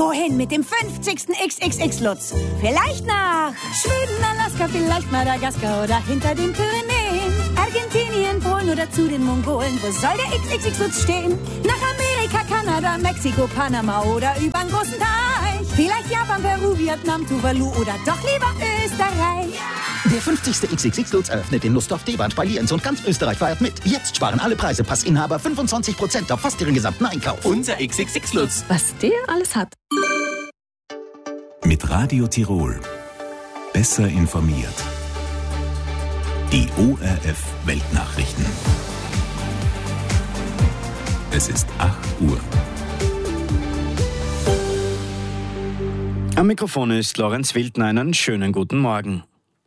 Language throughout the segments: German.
Wohin mit dem 50. XXX-Lutz? Vielleicht nach Schweden, Alaska, vielleicht Madagaskar oder hinter den Pyrenäen. Argentinien, Polen oder zu den Mongolen. Wo soll der XXX-Lutz stehen? Nach Amerika, Kanada, Mexiko, Panama oder übern großen Teich. Vielleicht Japan, Peru, Vietnam, Tuvalu oder doch lieber Österreich. Der 50. XXX-Lutz eröffnet in Lustdorf, Deband bei Lienz und ganz Österreich feiert mit. Jetzt sparen alle Preise, Passinhaber 25% auf fast ihren gesamten Einkauf. Unser XXX-Lutz. Was der alles hat. Mit Radio Tirol. Besser informiert. Die ORF Weltnachrichten. Es ist 8 Uhr. Am Mikrofon ist Lorenz Wildner. Einen schönen guten Morgen.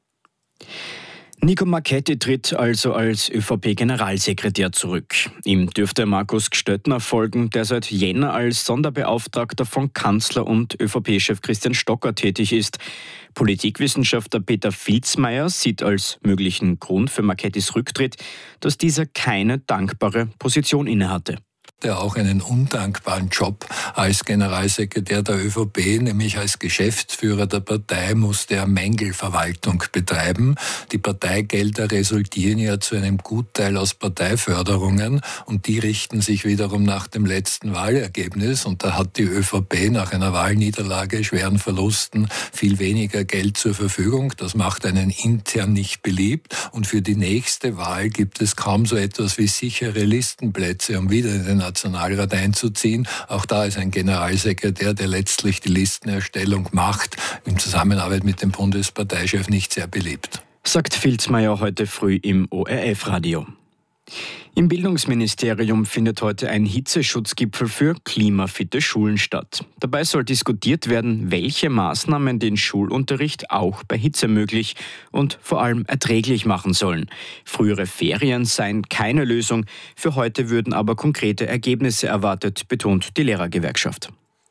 Nico Marchetti tritt also als ÖVP-Generalsekretär zurück. Ihm dürfte Markus Gstöttner folgen, der seit Jänner als Sonderbeauftragter von Kanzler und ÖVP-Chef Christian Stocker tätig ist. Politikwissenschaftler Peter Filzmeier sieht als möglichen Grund für Marchettis Rücktritt, dass dieser keine dankbare Position innehatte. Der auch einen undankbaren Job als Generalsekretär der ÖVP, nämlich als Geschäftsführer der Partei, musste er Mängelverwaltung betreiben. Die Parteigelder resultieren ja zu einem Gutteil aus Parteiförderungen und die richten sich wiederum nach dem letzten Wahlergebnis. Und da hat die ÖVP nach einer Wahlniederlage, schweren Verlusten, viel weniger Geld zur Verfügung. Das macht einen intern nicht beliebt. Und für die nächste Wahl gibt es kaum so etwas wie sichere Listenplätze, um wieder in den Nationalrat einzuziehen. Auch da ist ein Generalsekretär, der letztlich die Listenerstellung macht, in Zusammenarbeit mit dem Bundesparteichef nicht sehr beliebt. Sagt Filzmeier heute früh im ORF-Radio. Im Bildungsministerium findet heute ein Hitzeschutzgipfel für klimafitte Schulen statt. Dabei soll diskutiert werden, welche Maßnahmen den Schulunterricht auch bei Hitze möglich und vor allem erträglich machen sollen. Frühere Ferien seien keine Lösung, für heute würden aber konkrete Ergebnisse erwartet, betont die Lehrergewerkschaft.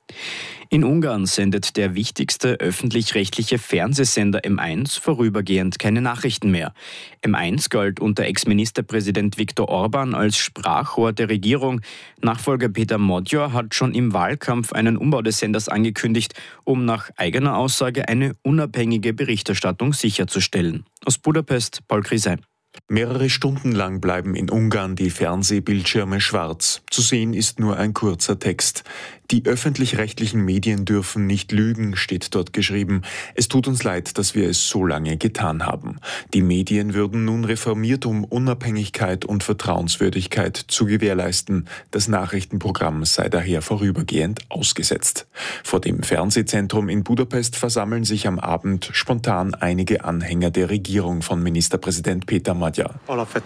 In Ungarn sendet der wichtigste öffentlich-rechtliche Fernsehsender M1 vorübergehend keine Nachrichten mehr. M1 galt unter Ex-Ministerpräsident Viktor Orban als Sprachrohr der Regierung. Nachfolger Peter Modjor hat schon im Wahlkampf einen Umbau des Senders angekündigt, um nach eigener Aussage eine unabhängige Berichterstattung sicherzustellen. Aus Budapest, Paul Grisey. Mehrere Stunden lang bleiben in Ungarn die Fernsehbildschirme schwarz. Zu sehen ist nur ein kurzer Text. Die öffentlich-rechtlichen Medien dürfen nicht lügen, steht dort geschrieben. Es tut uns leid, dass wir es so lange getan haben. Die Medien würden nun reformiert, um Unabhängigkeit und Vertrauenswürdigkeit zu gewährleisten. Das Nachrichtenprogramm sei daher vorübergehend ausgesetzt. Vor dem Fernsehzentrum in Budapest versammeln sich am Abend spontan einige Anhänger der Regierung von Ministerpräsident Peter Magyar.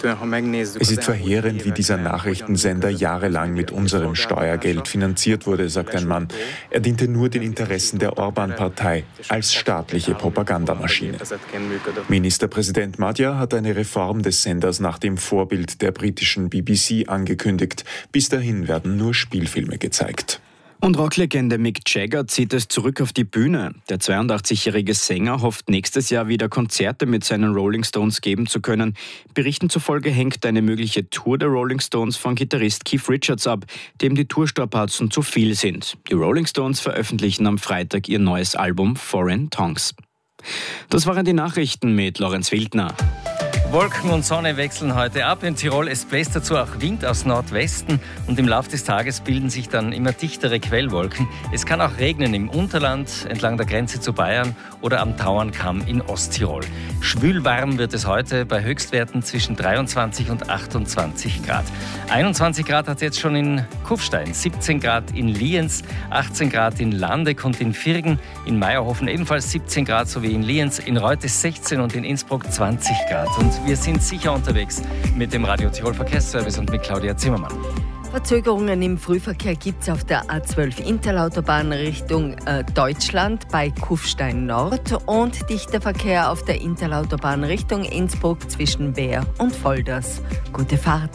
Es ist verheerend, wie dieser Nachrichtensender jahrelang mit unserem Steuergeld finanziert wurde, sagt ein Mann. Er diente nur den Interessen der Orban-Partei als staatliche Propagandamaschine. Ministerpräsident Magyar hat eine Reform des Senders nach dem Vorbild der britischen BBC angekündigt. Bis dahin werden nur Spielfilme gezeigt. Und Rocklegende Mick Jagger zieht es zurück auf die Bühne. Der 82-jährige Sänger hofft nächstes Jahr wieder Konzerte mit seinen Rolling Stones geben zu können. Berichten zufolge hängt eine mögliche Tour der Rolling Stones von Gitarrist Keith Richards ab, dem die Tourstrapazen zu viel sind. Die Rolling Stones veröffentlichen am Freitag ihr neues Album Foreign Tongues. Das waren die Nachrichten mit Lorenz Wildner. Wolken und Sonne wechseln heute ab. In Tirol, es bläst dazu auch Wind aus Nordwesten und im Laufe des Tages bilden sich dann immer dichtere Quellwolken. Es kann auch regnen im Unterland, entlang der Grenze zu Bayern oder am Tauernkamm in Osttirol. Schwülwarm wird es heute bei Höchstwerten zwischen 23 und 28 Grad. 21 Grad hat es jetzt schon in Kufstein, 17 Grad in Lienz, 18 Grad in Landeck und in Virgen, in Meierhofen ebenfalls 17 Grad sowie in Lienz, in Reutes 16 und in Innsbruck 20 Grad. Und wir sind sicher unterwegs mit dem Radio Tirol Verkehrsservice und mit Claudia Zimmermann. Verzögerungen im Frühverkehr gibt es auf der A12 Interlautobahn Richtung Deutschland bei Kufstein Nord und dichter Verkehr auf der Interlautobahn Richtung Innsbruck zwischen Wehr und Volders. Gute Fahrt.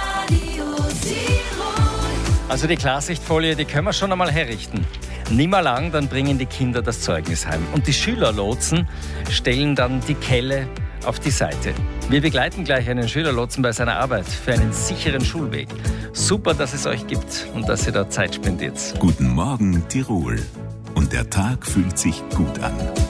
Also die Klarsichtfolie, die können wir schon einmal herrichten. Nimmer lang, dann bringen die Kinder das Zeugnis heim. Und die Schülerlotsen stellen dann die Kelle auf die Seite. Wir begleiten gleich einen Schülerlotsen bei seiner Arbeit für einen sicheren Schulweg. Super, dass es euch gibt und dass ihr da Zeit spendiert. Guten Morgen, Tirol. und der Tag fühlt sich gut an.